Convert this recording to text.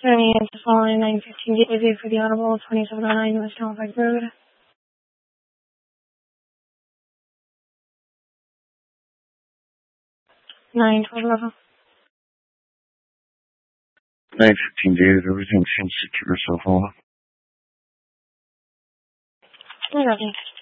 Turning into following 915 Gateway for the Audible 2709 West Halifax Road. 912 level. 915 David, everything seems secure so far. Ready.